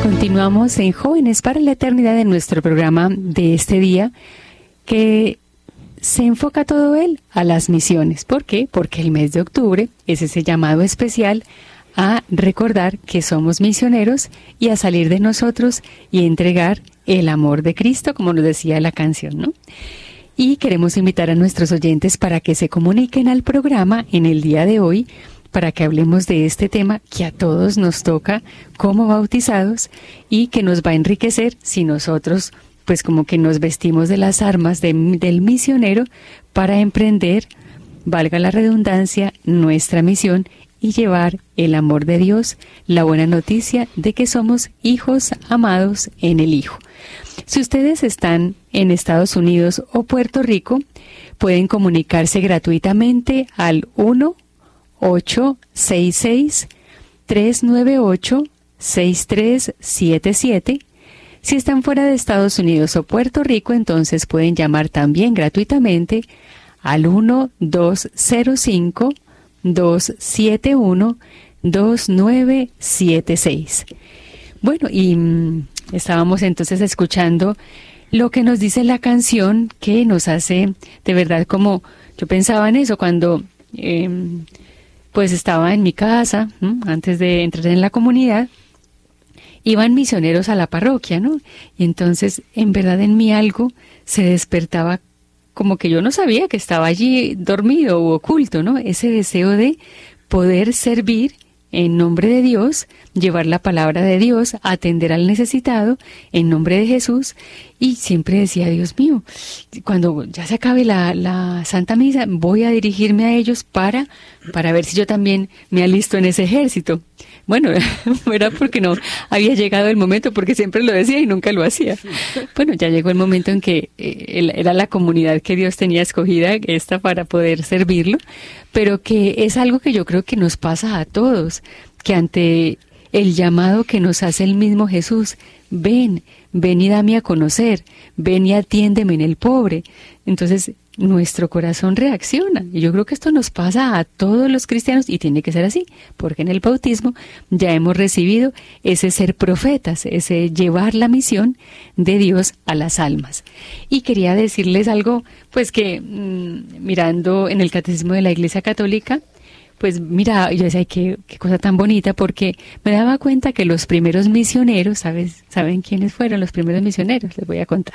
Continuamos en Jóvenes para la Eternidad en nuestro programa de este día, que se enfoca todo él a las misiones. ¿Por qué? Porque el mes de octubre es ese llamado especial a recordar que somos misioneros y a salir de nosotros y entregar el amor de Cristo, como nos decía la canción, ¿no? Y queremos invitar a nuestros oyentes para que se comuniquen al programa en el día de hoy, para que hablemos de este tema que a todos nos toca como bautizados y que nos va a enriquecer si nosotros pues como que nos vestimos de las armas del misionero para emprender, valga la redundancia, nuestra misión y llevar el amor de Dios, la buena noticia de que somos hijos amados en el Hijo. Si ustedes están en Estados Unidos o Puerto Rico, pueden comunicarse gratuitamente al 1-866-398-6377. Si están fuera de Estados Unidos o Puerto Rico, entonces pueden llamar también gratuitamente al 1-205-271-2976. Bueno, y estábamos entonces escuchando lo que nos dice la canción, que nos hace de verdad, como yo pensaba en eso cuando pues estaba en mi casa, antes de entrar en la comunidad. Iban misioneros a la parroquia, ¿no? Y entonces, en verdad, en mí algo se despertaba como que yo no sabía que estaba allí dormido u oculto, ¿no? Ese deseo de poder servir en nombre de Dios, llevar la palabra de Dios, atender al necesitado en nombre de Jesús. Y siempre decía, Dios mío, cuando ya se acabe la Santa Misa, voy a dirigirme a ellos para ver si yo también me alisto en ese ejército. Bueno, era porque no había llegado el momento, porque siempre lo decía y nunca lo hacía. Bueno, ya llegó el momento en que era la comunidad que Dios tenía escogida, esta, para poder servirlo, pero que es algo que yo creo que nos pasa a todos, que ante el llamado que nos hace el mismo Jesús, ven y dame a conocer, ven y atiéndeme en el pobre. Entonces, nuestro corazón reacciona. Y yo creo que esto nos pasa a todos los cristianos y tiene que ser así, porque en el bautismo ya hemos recibido ese ser profetas, ese llevar la misión de Dios a las almas. Y quería decirles algo, pues que mirando en el Catecismo de la Iglesia Católica, pues mira, yo decía, qué cosa tan bonita, porque me daba cuenta que los primeros misioneros, ¿saben quiénes fueron los primeros misioneros? Les voy a contar.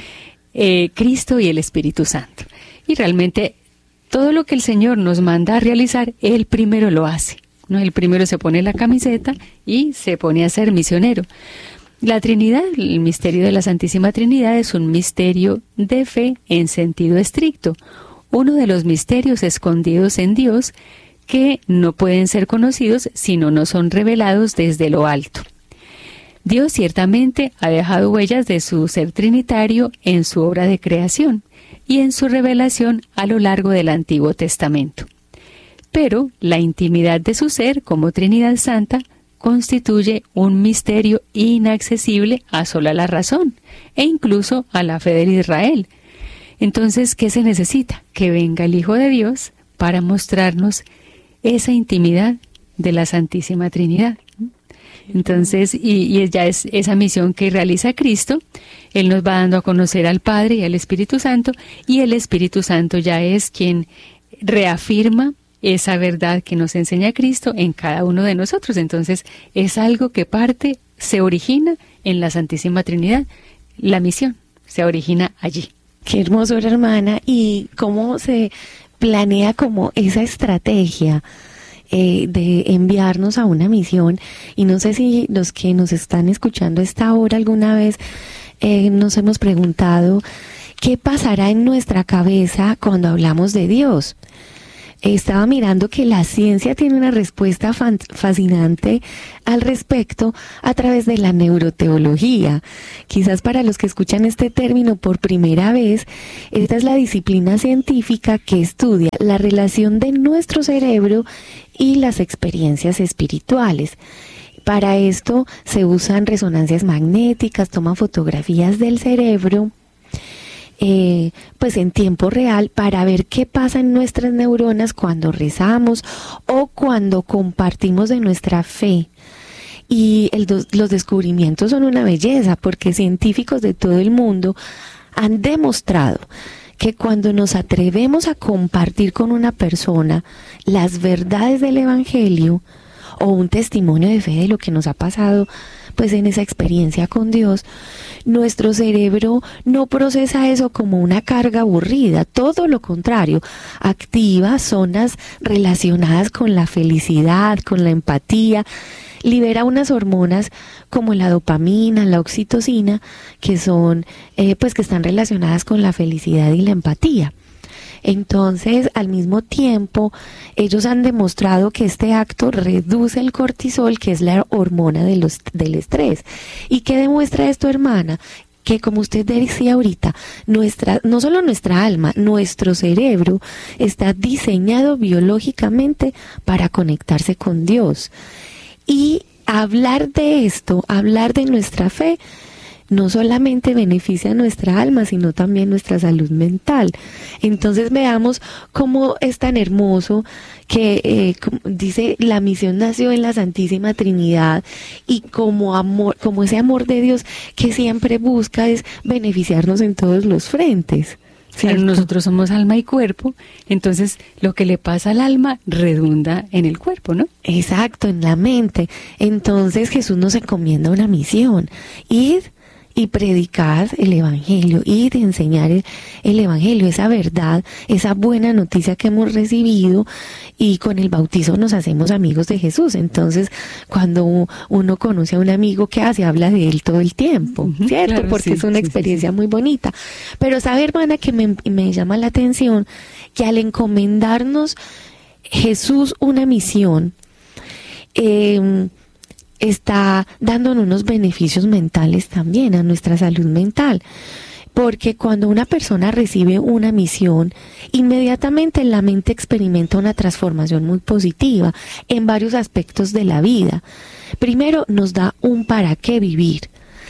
Cristo y el Espíritu Santo. Y realmente todo lo que el Señor nos manda a realizar, Él primero lo hace, ¿no? Él primero se pone la camiseta y se pone a ser misionero. La Trinidad, el misterio de la Santísima Trinidad, es un misterio de fe en sentido estricto, uno de los misterios escondidos en Dios que no pueden ser conocidos si no son revelados desde lo alto. Dios ciertamente ha dejado huellas de su ser trinitario en su obra de creación y en su revelación a lo largo del Antiguo Testamento. Pero la intimidad de su ser como Trinidad Santa constituye un misterio inaccesible a sola la razón e incluso a la fe de Israel. Entonces, ¿qué se necesita? Que venga el Hijo de Dios para mostrarnos esa intimidad de la Santísima Trinidad. Entonces, y ya es esa misión que realiza Cristo. Él nos va dando a conocer al Padre y al Espíritu Santo, y el Espíritu Santo ya es quien reafirma esa verdad que nos enseña Cristo en cada uno de nosotros. Entonces, es algo que se origina en la Santísima Trinidad. La misión se origina allí. Qué hermoso, hermana. ¿Y cómo se planea como esa estrategia de enviarnos a una misión? Y no sé si los que nos están escuchando a esta hora alguna vez nos hemos preguntado qué pasará en nuestra cabeza cuando hablamos de Dios. Estaba mirando que la ciencia tiene una respuesta fascinante al respecto a través de la neuroteología. Quizás para los que escuchan este término por primera vez, esta es la disciplina científica que estudia la relación de nuestro cerebro y las experiencias espirituales. Para esto se usan resonancias magnéticas, toman fotografías del cerebro, pues en tiempo real, para ver qué pasa en nuestras neuronas cuando rezamos o cuando compartimos de nuestra fe. Y los descubrimientos son una belleza, porque científicos de todo el mundo han demostrado que cuando nos atrevemos a compartir con una persona las verdades del Evangelio o un testimonio de fe de lo que nos ha pasado, pues en esa experiencia con Dios, nuestro cerebro no procesa eso como una carga aburrida, todo lo contrario, activa zonas relacionadas con la felicidad, con la empatía, libera unas hormonas como la dopamina, la oxitocina, que son, pues que están relacionadas con la felicidad y la empatía. Entonces, al mismo tiempo, ellos han demostrado que este acto reduce el cortisol, que es la hormona del estrés. ¿Y qué demuestra esto, hermana? Que, como usted decía ahorita, no solo nuestra alma, nuestro cerebro está diseñado biológicamente para conectarse con Dios. Y hablar de esto, hablar de nuestra fe, no solamente beneficia a nuestra alma, sino también nuestra salud mental. Entonces veamos cómo es tan hermoso que, como dice, la misión nació en la Santísima Trinidad, y como amor, como ese amor de Dios que siempre busca es beneficiarnos en todos los frentes. Claro, nosotros somos alma y cuerpo, entonces lo que le pasa al alma redunda en el cuerpo, ¿no? Exacto, en la mente. Entonces Jesús nos encomienda una misión: id y predicar el Evangelio, y de enseñar el Evangelio, esa verdad, esa buena noticia que hemos recibido, y con el bautizo nos hacemos amigos de Jesús. Entonces, cuando uno conoce a un amigo, ¿qué hace? Habla de él todo el tiempo, ¿cierto? Claro, porque sí, es una experiencia muy bonita. Pero sabe, hermana, que me llama la atención que al encomendarnos Jesús una misión, está dándonos unos beneficios mentales también a nuestra salud mental. Porque cuando una persona recibe una misión, inmediatamente la mente experimenta una transformación muy positiva en varios aspectos de la vida. Primero, nos da un para qué vivir.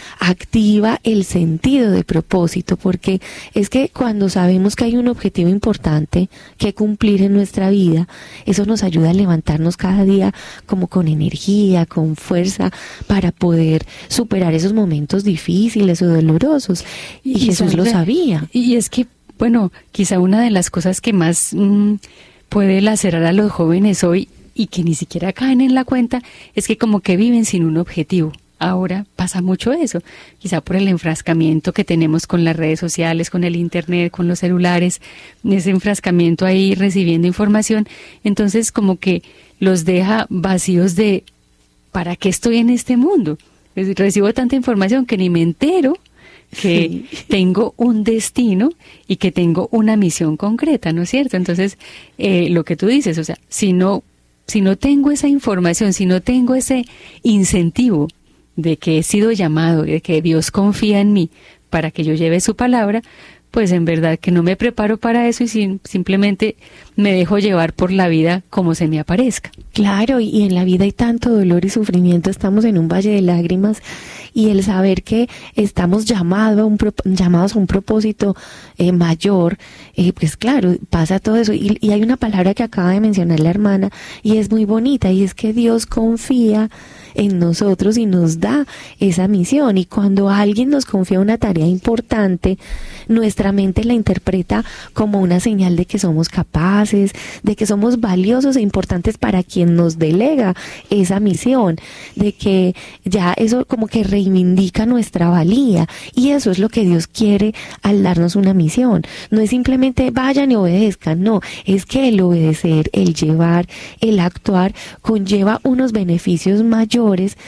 Activa el sentido de propósito, porque es que cuando sabemos que hay un objetivo importante que cumplir en nuestra vida, eso nos ayuda a levantarnos cada día como con energía, con fuerza, para poder superar esos momentos difíciles o dolorosos. Y Jesús lo sabía. Y es que, bueno, quizá una de las cosas que más puede lacerar a los jóvenes hoy, y que ni siquiera caen en la cuenta, es que como que viven sin un objetivo. Ahora pasa mucho eso, quizá por el enfrascamiento que tenemos con las redes sociales, con el internet, con los celulares, ese enfrascamiento ahí recibiendo información, entonces como que los deja vacíos de ¿para qué estoy en este mundo? Recibo tanta información que ni me entero que tengo un destino y que tengo una misión concreta, ¿no es cierto? Entonces, lo que tú dices, o sea, si no tengo esa información, si no tengo ese incentivo de que he sido llamado, de que Dios confía en mí para que yo lleve su palabra, pues en verdad que no me preparo para eso y simplemente me dejo llevar por la vida como se me aparezca. Claro, y en la vida hay tanto dolor y sufrimiento, estamos en un valle de lágrimas, y el saber que estamos llamados a un propósito mayor, pues claro, pasa todo eso. Y hay una palabra que acaba de mencionar la hermana, y es muy bonita, y es que Dios confía en nosotros y nos da esa misión. Y cuando alguien nos confía una tarea importante, nuestra mente la interpreta como una señal de que somos capaces, de que somos valiosos e importantes para quien nos delega esa misión, de que ya eso como que reivindica nuestra valía. Y eso es lo que Dios quiere al darnos una misión. No es simplemente vayan y obedezcan, no, es que el obedecer, el llevar, el actuar conlleva unos beneficios mayores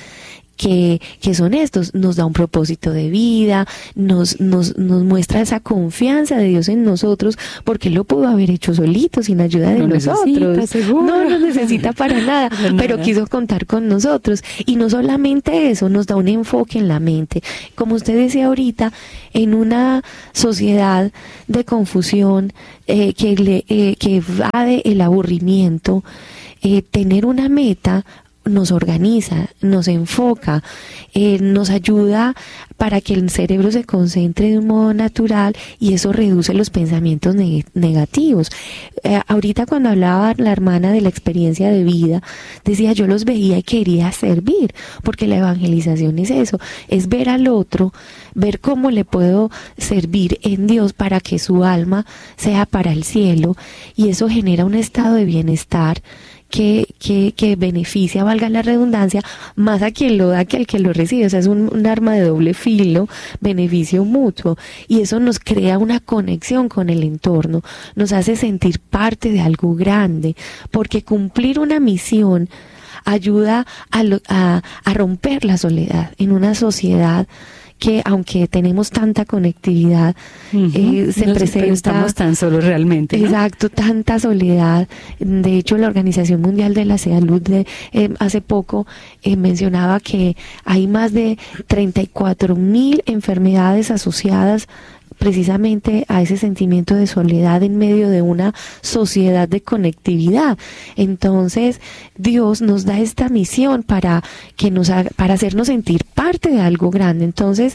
que son estos: nos da un propósito de vida, nos muestra esa confianza de Dios en nosotros, porque Él lo pudo haber hecho solito, sin ayuda de nosotros. No nos necesita para nada, pero quiso contar con nosotros. Y no solamente eso, nos da un enfoque en la mente. Como usted decía ahorita, en una sociedad de confusión que evade el aburrimiento, tener una meta nos organiza, nos enfoca, nos ayuda para que el cerebro se concentre de un modo natural y eso reduce los pensamientos negativos. Ahorita cuando hablaba la hermana de la experiencia de vida, decía, yo los veía y quería servir, porque la evangelización es eso, es ver al otro, ver cómo le puedo servir en Dios para que su alma sea para el cielo, y eso genera un estado de bienestar que beneficia, valga la redundancia, más a quien lo da que al que lo recibe. O sea, es un arma de doble filo, beneficio mutuo, y eso nos crea una conexión con el entorno, nos hace sentir parte de algo grande, porque cumplir una misión ayuda a romper la soledad en una sociedad que, aunque tenemos tanta conectividad, se presenta... Pero estamos tan solos realmente, ¿no? Exacto, tanta soledad. De hecho, la Organización Mundial de la Salud hace poco mencionaba que hay más de 34.000 enfermedades asociadas precisamente a ese sentimiento de soledad en medio de una sociedad de conectividad. Entonces, Dios nos da esta misión para hacernos sentir parte de algo grande. Entonces,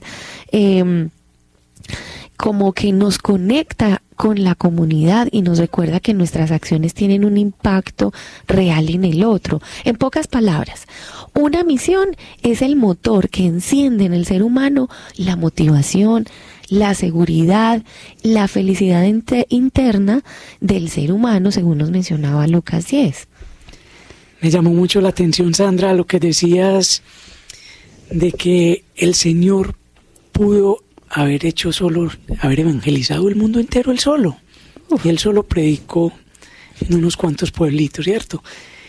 como que nos conecta con la comunidad y nos recuerda que nuestras acciones tienen un impacto real en el otro. En pocas palabras, una misión es el motor que enciende en el ser humano la motivación, la seguridad, la felicidad interna del ser humano, según nos mencionaba Lucas 10. Me llamó mucho la atención, Sandra, lo que decías de que el Señor pudo haber evangelizado el mundo entero él solo. Y él solo predicó en unos cuantos pueblitos, ¿cierto?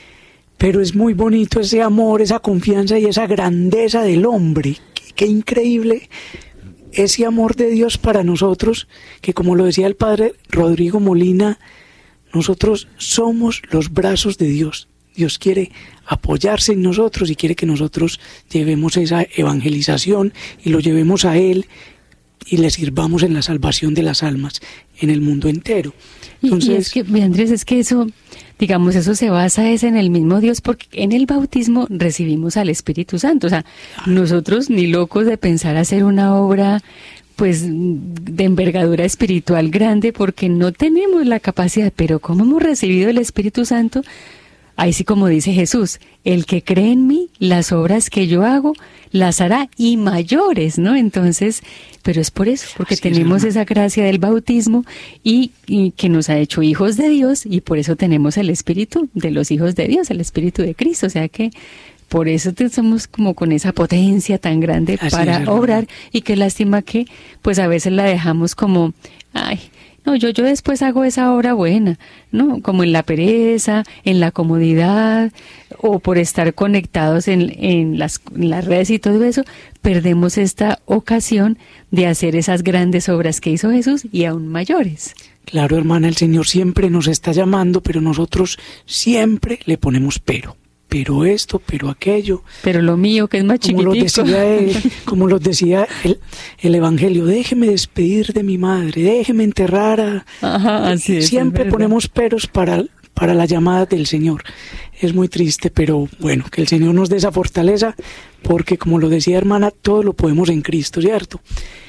Pero es muy bonito ese amor, esa confianza y esa grandeza del hombre. Qué increíble ese amor de Dios para nosotros, que como lo decía el padre Rodrigo Molina, nosotros somos los brazos de Dios. Dios quiere apoyarse en nosotros y quiere que nosotros llevemos esa evangelización y lo llevemos a Él y le sirvamos en la salvación de las almas en el mundo entero. Entonces, y es que, Andrés, es que eso, digamos, eso se basa en el mismo Dios, porque en el bautismo recibimos al Espíritu Santo. O sea, nosotros ni locos de pensar hacer una obra pues de envergadura espiritual grande, porque no tenemos la capacidad, pero como hemos recibido el Espíritu Santo, ahí sí, como dice Jesús, el que cree en mí, las obras que yo hago, las hará y mayores, ¿no? Entonces, pero es por eso, porque así tenemos esa gracia del bautismo y que nos ha hecho hijos de Dios, y por eso tenemos el Espíritu de los hijos de Dios, el Espíritu de Cristo. O sea que por eso somos como con esa potencia tan grande así para obrar, y qué lástima que pues a veces la dejamos como, ay, no, yo después hago esa obra buena, ¿no? Como en la pereza, en la comodidad, o por estar conectados en las redes y todo eso, perdemos esta ocasión de hacer esas grandes obras que hizo Jesús y aún mayores. Claro, hermana, el Señor siempre nos está llamando, pero nosotros siempre le ponemos pero esto, pero aquello. Pero lo mío, que es más chiquitico. Como lo decía el Evangelio, déjeme despedir de mi madre, déjeme enterrar Ajá, así es, siempre ponemos peros para la llamada del Señor. Es muy triste, pero bueno, que el Señor nos dé esa fortaleza, porque como lo decía hermana, todo lo podemos en Cristo, ¿cierto?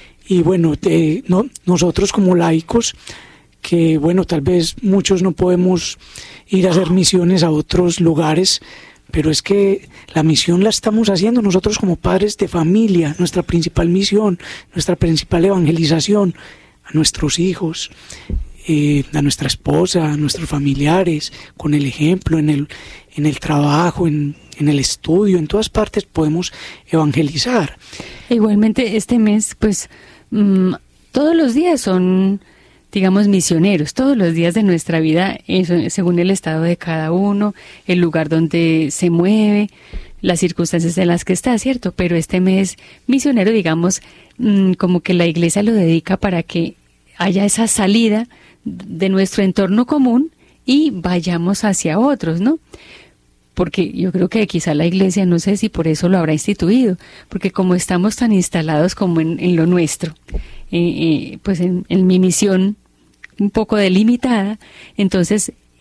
Y bueno, nosotros como laicos, que bueno, tal vez muchos no podemos ir a hacer misiones a otros lugares, pero es que la misión la estamos haciendo nosotros como padres de familia, nuestra principal misión, nuestra principal evangelización, a nuestros hijos, a nuestra esposa, a nuestros familiares, con el ejemplo, en el trabajo, en el estudio, en todas partes podemos evangelizar. Igualmente este mes, pues todos los días son, digamos, misioneros, todos los días de nuestra vida, según el estado de cada uno, el lugar donde se mueve, las circunstancias en las que está, ¿cierto? Pero este mes misionero, digamos, como que la iglesia lo dedica para que haya esa salida de nuestro entorno común y vayamos hacia otros, ¿no? Porque yo creo que quizá la iglesia, no sé si por eso lo habrá instituido, porque como estamos tan instalados como en lo nuestro, pues en mi misión un poco delimitada, entonces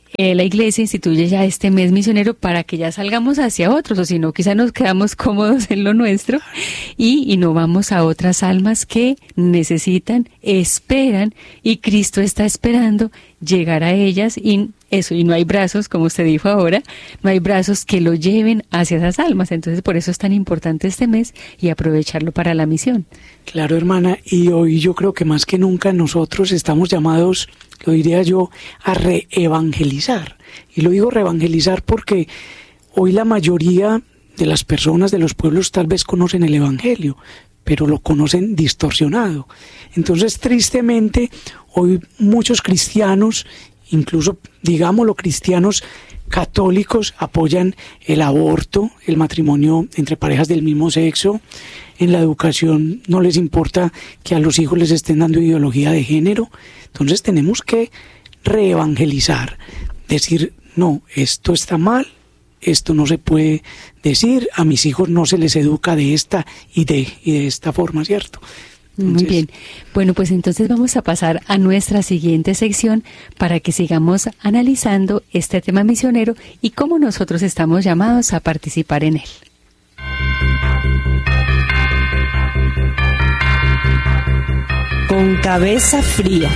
la iglesia instituye ya este mes misionero para que ya salgamos hacia otros, o si no, quizá nos quedamos cómodos en lo nuestro y no vamos a otras almas que necesitan, esperan, y Cristo está esperando llegar a ellas, y no hay brazos, como usted dijo ahora, no hay brazos que lo lleven hacia esas almas. Entonces, por eso es tan importante este mes y aprovecharlo para la misión. Claro, hermana, y hoy yo creo que más que nunca nosotros estamos llamados, lo diría yo, a reevangelizar. Y lo digo reevangelizar porque hoy la mayoría de las personas de los pueblos tal vez conocen el Evangelio, pero lo conocen distorsionado. Entonces, tristemente, hoy muchos cristianos, incluso, digámoslo, cristianos católicos, apoyan el aborto, el matrimonio entre parejas del mismo sexo. En la educación no les importa que a los hijos les estén dando ideología de género. Entonces tenemos que reevangelizar, decir, no, esto está mal, esto no se puede decir, a mis hijos no se les educa de esta y de esta forma, ¿cierto? Muy bien. Bueno, pues entonces vamos a pasar a nuestra siguiente sección para que sigamos analizando este tema misionero y cómo nosotros estamos llamados a participar en él. Con cabeza fría.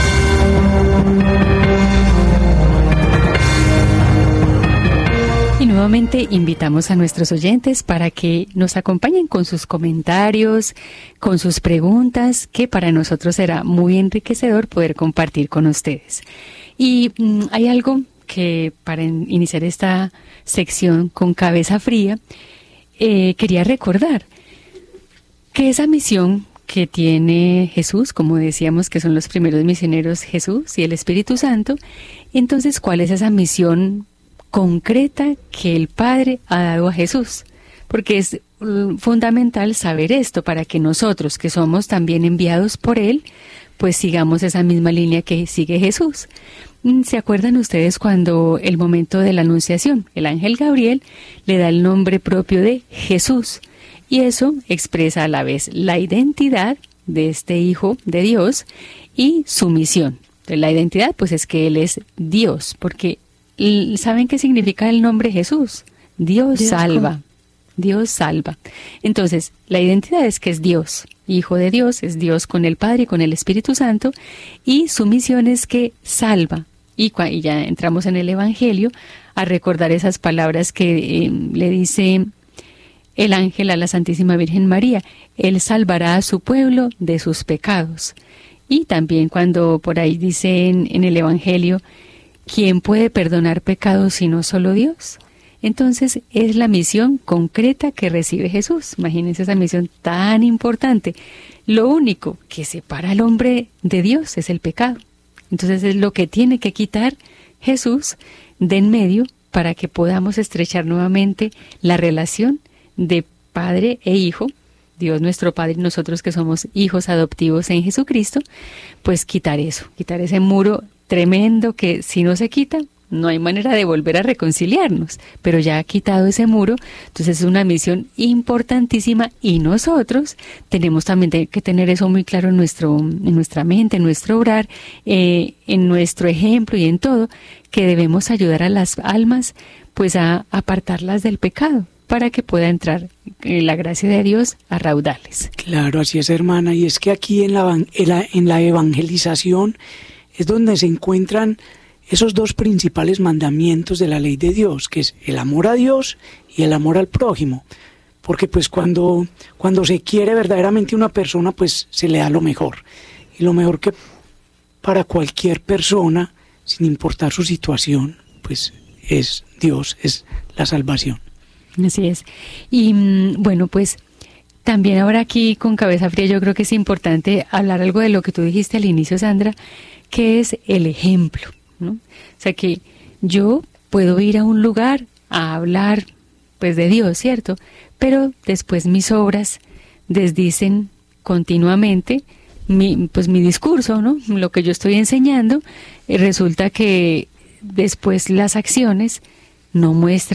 Y nuevamente invitamos a nuestros oyentes para que nos acompañen con sus comentarios, con sus preguntas, que para nosotros será muy enriquecedor poder compartir con ustedes. Y hay algo que para iniciar esta sección con cabeza fría, quería recordar que esa misión que tiene Jesús, como decíamos que son los primeros misioneros Jesús y el Espíritu Santo, entonces, ¿cuál es esa misión concreta que el Padre ha dado a Jesús? Porque es fundamental saber esto para que nosotros, que somos también enviados por Él, pues sigamos esa misma línea que sigue Jesús. ¿Se acuerdan ustedes cuando el momento de la Anunciación, el ángel Gabriel le da el nombre propio de Jesús? Y eso expresa a la vez la identidad de este Hijo de Dios y su misión. Entonces, la identidad, pues, es que Él es Dios, porque ¿saben qué significa el nombre Jesús? Dios salva. Dios salva. Entonces, la identidad es que es Dios, Hijo de Dios, es Dios con el Padre y con el Espíritu Santo, y su misión es que salva. Y ya entramos en el Evangelio a recordar esas palabras que le dice el ángel a la Santísima Virgen María: Él salvará a su pueblo de sus pecados. Y también cuando por ahí dice en el Evangelio: ¿quién puede perdonar pecados sino solo Dios? Entonces es la misión concreta que recibe Jesús. Imagínense esa misión tan importante. Lo único que separa al hombre de Dios es el pecado. Entonces es lo que tiene que quitar Jesús de en medio para que podamos estrechar nuevamente la relación de Padre e Hijo, Dios nuestro Padre y nosotros que somos hijos adoptivos en Jesucristo, pues quitar eso, quitar ese muro tremendo que si no se quita, no hay manera de volver a reconciliarnos, pero ya ha quitado ese muro. Entonces es una misión importantísima y nosotros tenemos también que tener eso muy claro en nuestra mente, en nuestro obrar, en nuestro ejemplo y en todo, que debemos ayudar a las almas pues a apartarlas del pecado para que pueda entrar la gracia de Dios a raudales. Claro, así es, hermana, y es que aquí en la evangelización es donde se encuentran esos dos principales mandamientos de la ley de Dios, que es el amor a Dios y el amor al prójimo. Porque pues cuando se quiere verdaderamente una persona, pues se le da lo mejor. Y lo mejor que para cualquier persona, sin importar su situación, pues es Dios, es la salvación. Así es. Y bueno, pues también ahora aquí con cabeza fría yo creo que es importante hablar algo de lo que tú dijiste al inicio, Sandra, que es el ejemplo, ¿no? O sea que yo puedo ir a un lugar a hablar pues de Dios, ¿cierto? Pero después mis obras desdicen continuamente mi discurso, ¿no? Lo que yo estoy enseñando, resulta que después las acciones no muestran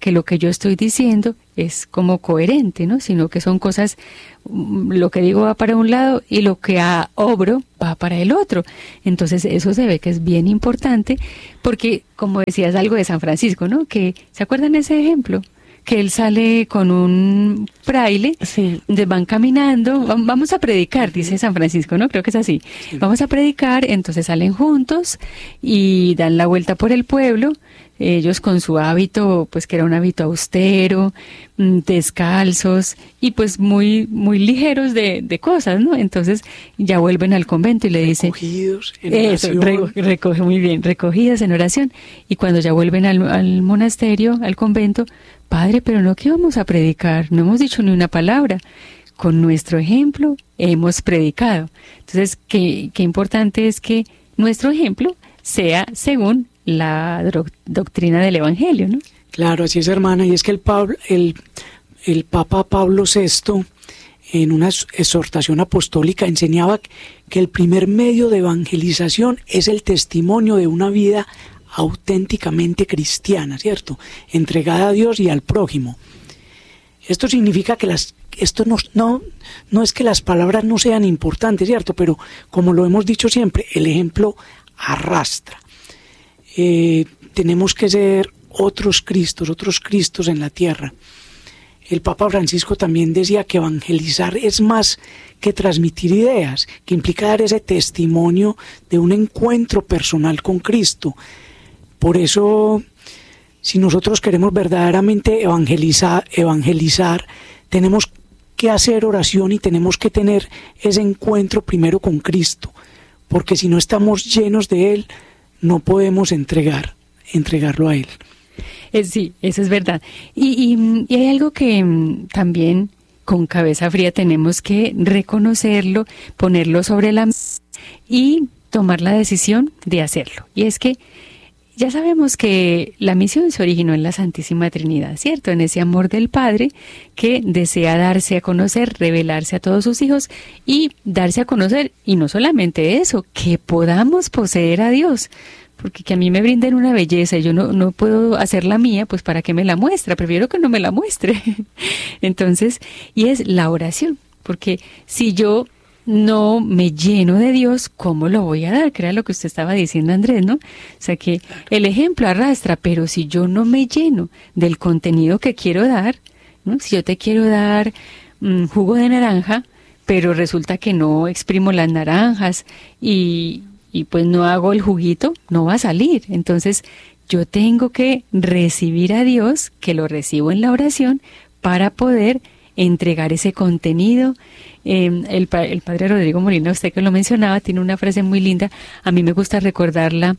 que lo que yo estoy diciendo es como coherente, ¿no? Sino que son cosas, lo que digo va para un lado y lo que obro va para el otro. Entonces eso se ve que es bien importante porque, como decías, algo de San Francisco, ¿no? Que, ¿se acuerdan ese ejemplo? Que él sale con un fraile, Sí. van caminando, vamos a predicar, dice San Francisco, ¿no? Creo que es así. Sí. Vamos a predicar, entonces salen juntos y dan la vuelta por el pueblo, ellos con su hábito, pues que era un hábito austero, descalzos y pues muy ligeros de cosas, ¿no? Entonces ya vuelven al convento y le dice... Recogidos en Eso, oración. recoge muy bien, recogidas en oración. Y cuando ya vuelven al monasterio, al convento, Padre, pero no que vamos a predicar, no hemos dicho ni una palabra. Con nuestro ejemplo hemos predicado. Entonces, qué importante es que nuestro ejemplo sea según la doctrina del Evangelio, ¿no? Claro, así es, hermana. Y es que el Papa Pablo VI, en una exhortación apostólica, enseñaba que el primer medio de evangelización es el testimonio de una vida auténticamente cristiana, ¿cierto? Entregada a Dios y al prójimo. Esto significa que esto no es que las palabras no sean importantes, ¿cierto? Pero como lo hemos dicho siempre, el ejemplo arrastra. Tenemos que ser otros Cristos en la tierra. El Papa Francisco también decía que evangelizar es más que transmitir ideas, que implica dar ese testimonio de un encuentro personal con Cristo. Por eso, si nosotros queremos verdaderamente evangelizar, tenemos que hacer oración y tenemos que tener ese encuentro primero con Cristo, porque si no estamos llenos de Él, no podemos entregarlo a Él. Sí, eso es verdad. Y hay algo que también con cabeza fría tenemos que reconocerlo, ponerlo sobre la mesa y tomar la decisión de hacerlo. Y es que ya sabemos que la misión se originó en la Santísima Trinidad, ¿cierto? En ese amor del Padre que desea darse a conocer, revelarse a todos sus hijos y darse a conocer. Y no solamente eso, que podamos poseer a Dios. Porque que a mí me brinden una belleza y yo no puedo hacer la mía, pues ¿para qué me la muestra? Prefiero que no me la muestre. Entonces, y es la oración. Porque si yo no me lleno de Dios, ¿cómo lo voy a dar? Que era lo que usted estaba diciendo, Andrés, ¿no? O sea que el ejemplo arrastra, pero si yo no me lleno del contenido que quiero dar, ¿no? Si yo te quiero dar jugo de naranja, pero resulta que no exprimo las naranjas y pues no hago el juguito, no va a salir. Entonces yo tengo que recibir a Dios, que lo recibo en la oración, para poder entregar ese contenido. El padre Rodrigo Molina, usted que lo mencionaba, tiene una frase muy linda, a mí me gusta recordarla,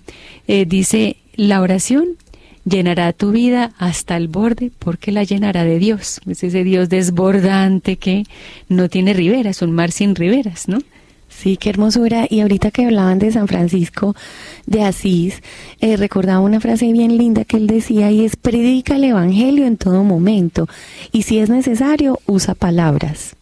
dice, la oración llenará tu vida hasta el borde porque la llenará de Dios. Es ese Dios desbordante que no tiene riberas, un mar sin riberas, ¿no? Sí, qué hermosura. Y ahorita que hablaban de San Francisco de Asís, recordaba una frase bien linda que él decía y es: predica el evangelio en todo momento y si es necesario usa palabras.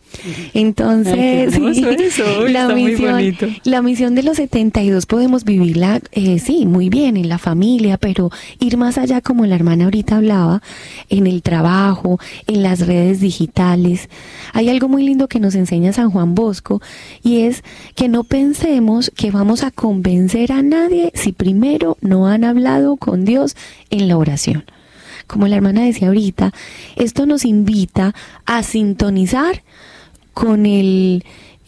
Entonces, ay, sí, eso. Uy, está muy bonito. La misión de los 72 podemos vivirla, sí, muy bien en la familia, pero ir más allá, como la hermana ahorita hablaba, en el trabajo, en las redes digitales. Hay algo muy lindo que nos enseña San Juan Bosco y es que no pensemos que vamos a convencer a nadie si primero no han hablado con Dios en la oración. Como la hermana decía ahorita, esto nos invita a sintonizar con él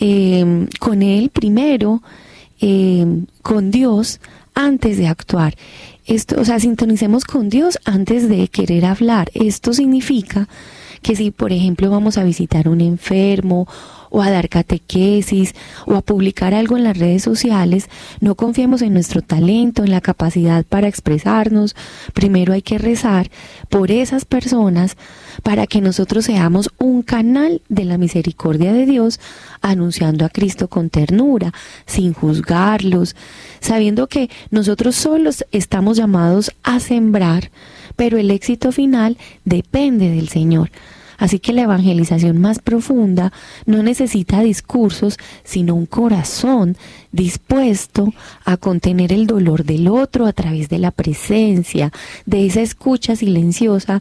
primero, con Dios antes de actuar. Esto, o sea, sintonicemos con Dios antes de querer hablar. Esto significa que si, por ejemplo, vamos a visitar a un enfermo o a dar catequesis o a publicar algo en las redes sociales, no confiemos en nuestro talento, en la capacidad para expresarnos. Primero hay que rezar por esas personas para que nosotros seamos un canal de la misericordia de Dios, anunciando a Cristo con ternura, sin juzgarlos, sabiendo que nosotros solos estamos llamados a sembrar, pero el éxito final depende del Señor. Así que la evangelización más profunda no necesita discursos, sino un corazón dispuesto a contener el dolor del otro a través de la presencia, de esa escucha silenciosa,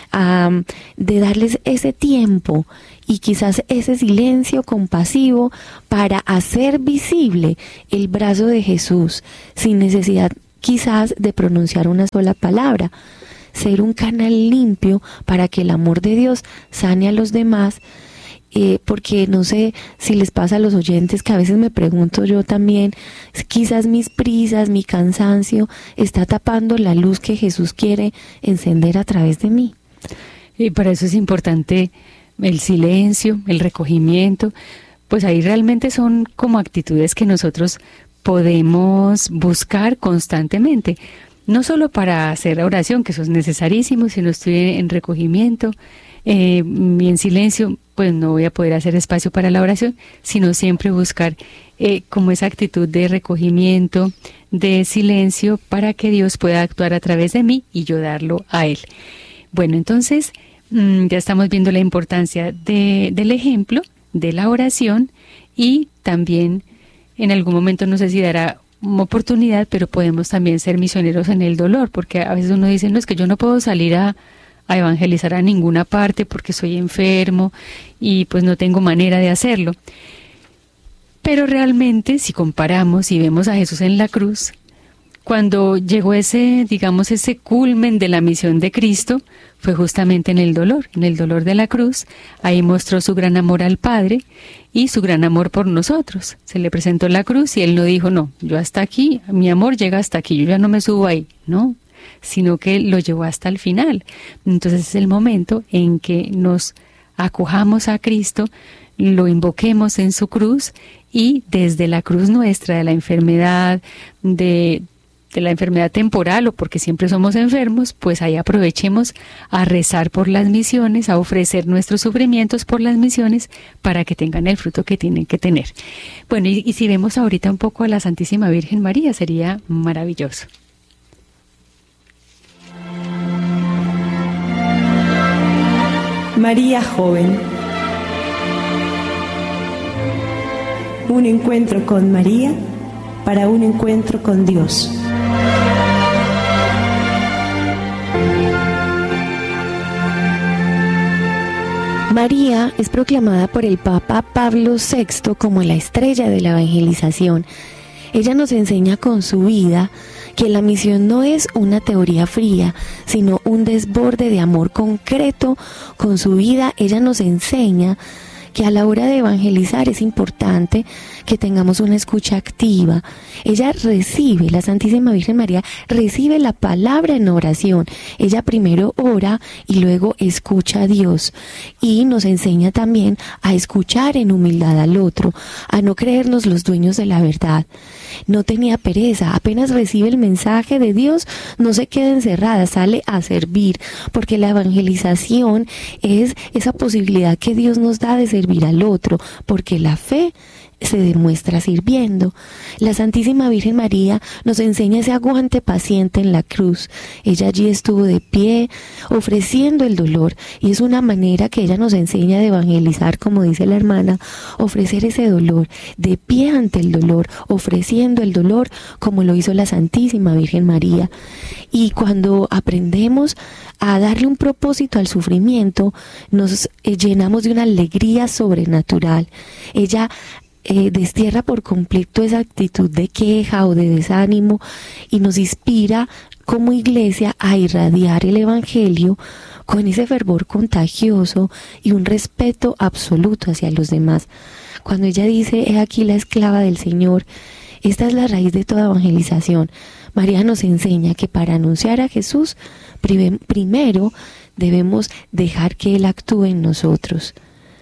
de darles ese tiempo y quizás ese silencio compasivo para hacer visible el brazo de Jesús sin necesidad quizás de pronunciar una sola palabra. Ser un canal limpio para que el amor de Dios sane a los demás, porque no sé si les pasa a los oyentes que a veces me pregunto yo también, quizás mis prisas, mi cansancio está tapando la luz que Jesús quiere encender a través de mí. Y para eso es importante el silencio, el recogimiento, pues ahí realmente son como actitudes que nosotros podemos buscar constantemente. No solo para hacer oración, que eso es necesarísimo, si no estoy en recogimiento y en silencio, pues no voy a poder hacer espacio para la oración, sino siempre buscar como esa actitud de recogimiento, de silencio, para que Dios pueda actuar a través de mí y yo darlo a Él. Bueno, entonces ya estamos viendo la importancia del ejemplo, de la oración, y también en algún momento no sé si dará oportunidad, pero podemos también ser misioneros en el dolor, porque a veces uno dice, no, es que yo no puedo salir a evangelizar a ninguna parte porque soy enfermo y pues no tengo manera de hacerlo. Pero realmente, si comparamos y vemos a Jesús en la cruz, cuando llegó ese culmen de la misión de Cristo, fue justamente en el dolor de la cruz. Ahí mostró su gran amor al Padre y su gran amor por nosotros. Se le presentó la cruz y Él no dijo, no, yo hasta aquí, mi amor llega hasta aquí, yo ya no me subo ahí, no, sino que lo llevó hasta el final. Entonces es el momento en que nos acojamos a Cristo, lo invoquemos en su cruz y desde la cruz nuestra, de la enfermedad, de la enfermedad temporal o porque siempre somos enfermos, pues ahí aprovechemos a rezar por las misiones, a ofrecer nuestros sufrimientos por las misiones para que tengan el fruto que tienen que tener. Bueno, y si vemos ahorita un poco a la Santísima Virgen María, sería maravilloso. María joven. Un encuentro con María para un encuentro con Dios. María es proclamada por el Papa Pablo VI como la estrella de la evangelización. Ella nos enseña con su vida que la misión no es una teoría fría, sino un desborde de amor concreto. Con su vida ella nos enseña que a la hora de evangelizar es importante que tengamos una escucha activa. Ella recibe, la Santísima Virgen María recibe la palabra en oración. Ella primero ora y luego escucha a Dios. Y nos enseña también a escuchar en humildad al otro, a no creernos los dueños de la verdad. No tenía pereza, apenas recibe el mensaje de Dios, no se queda encerrada, sale a servir, porque la evangelización es esa posibilidad que Dios nos da de servir al otro, porque la fe se demuestra sirviendo. La Santísima Virgen María nos enseña ese aguante paciente en la cruz. Ella allí estuvo de pie, ofreciendo el dolor, y es una manera que ella nos enseña de evangelizar, como dice la hermana, ofrecer ese dolor, de pie ante el dolor, ofreciendo el dolor, como lo hizo la Santísima Virgen María. Y cuando aprendemos a darle un propósito al sufrimiento, nos llenamos de una alegría sobrenatural. Ella destierra por completo esa actitud de queja o de desánimo y nos inspira como iglesia a irradiar el Evangelio con ese fervor contagioso y un respeto absoluto hacia los demás. Cuando ella dice, he aquí la esclava del Señor, esta es la raíz de toda evangelización. María nos enseña que para anunciar a Jesús, primero debemos dejar que Él actúe en nosotros.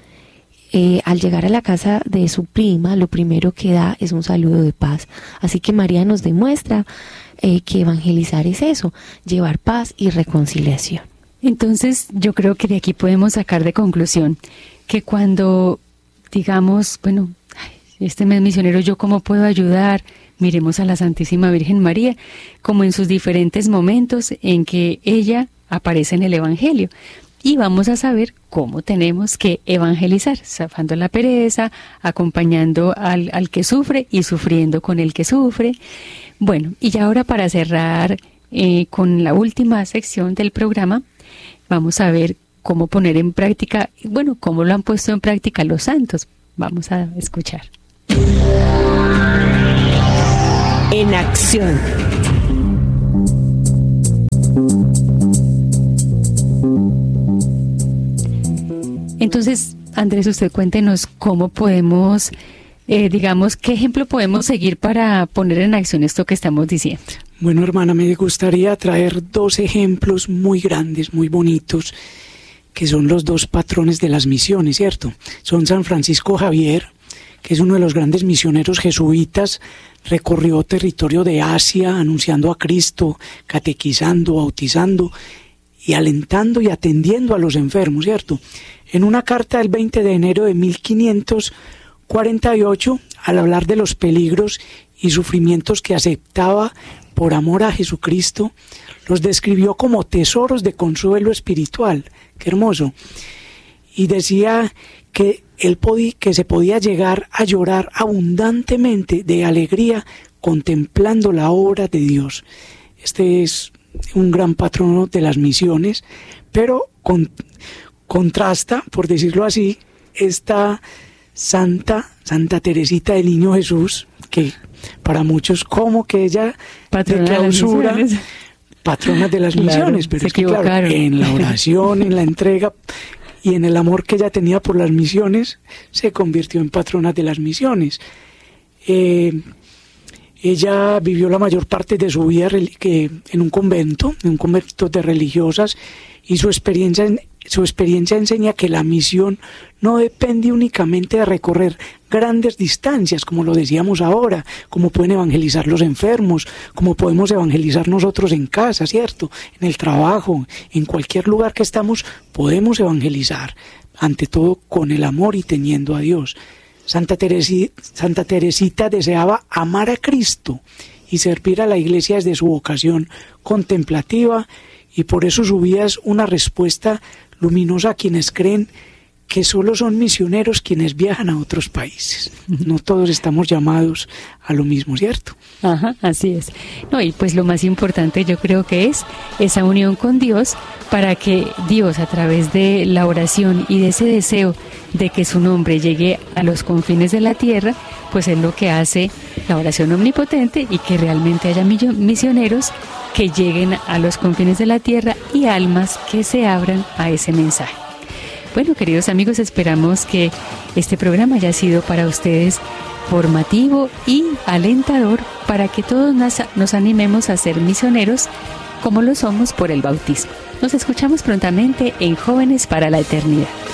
Al llegar a la casa de su prima, lo primero que da es un saludo de paz. Así que María nos demuestra que evangelizar es eso, llevar paz y reconciliación. Entonces, yo creo que de aquí podemos sacar de conclusión que cuando digamos, bueno, este mes misionero, ¿yo cómo puedo ayudar? Miremos a la Santísima Virgen María, como en sus diferentes momentos en que ella aparece en el Evangelio. y vamos a saber cómo tenemos que evangelizar, zafando la pereza, acompañando al que sufre y sufriendo con el que sufre. Bueno, y ya ahora para cerrar con la última sección del programa, vamos a ver cómo poner en práctica, bueno, cómo lo han puesto en práctica los santos. Vamos a escuchar. En acción. Entonces, Andrés, usted cuéntenos cómo podemos, digamos, qué ejemplo podemos seguir para poner en acción esto que estamos diciendo. Bueno, hermana, me gustaría traer 2 ejemplos muy grandes, muy bonitos, que son los 2 patrones de las misiones, ¿cierto? Son San Francisco Javier, que es uno de los grandes misioneros jesuitas, recorrió territorio de Asia anunciando a Cristo, catequizando, bautizando y alentando y atendiendo a los enfermos, ¿cierto? En una carta del 20 de enero de 1548, al hablar de los peligros y sufrimientos que aceptaba por amor a Jesucristo, los describió como tesoros de consuelo espiritual. ¡Qué hermoso! Y decía que que se podía llegar a llorar abundantemente de alegría contemplando la obra de Dios. Este es un gran patrono de las misiones, pero contrasta, por decirlo así, esta Santa Teresita del Niño Jesús, que para muchos como que ella patrona de clausura, patrona de las misiones, claro, pero es que claro, en la oración, en la entrega y en el amor que ella tenía por las misiones, se convirtió en patrona de las misiones. Ella vivió la mayor parte de su vida en un convento de religiosas, y su experiencia enseña que la misión no depende únicamente de recorrer grandes distancias, como lo decíamos ahora, como pueden evangelizar los enfermos, como podemos evangelizar nosotros en casa, ¿cierto? En el trabajo, en cualquier lugar que estamos, podemos evangelizar, ante todo con el amor y teniendo a Dios. Santa Teresita deseaba amar a Cristo y servir a la Iglesia desde su vocación contemplativa, y por eso su vida es una respuesta luminosa a quienes creen que solo son misioneros quienes viajan a otros países. No todos estamos llamados a lo mismo, ¿cierto? Ajá, así es. No, y pues lo más importante yo creo que es esa unión con Dios, para que Dios, a través de la oración y de ese deseo de que su nombre llegue a los confines de la tierra, pues es lo que hace la oración omnipotente, y que realmente haya misioneros que lleguen a los confines de la tierra y almas que se abran a ese mensaje. Bueno, queridos amigos, esperamos que este programa haya sido para ustedes formativo y alentador, para que todos nos animemos a ser misioneros como lo somos por el bautismo. Nos escuchamos prontamente en Jóvenes para la Eternidad.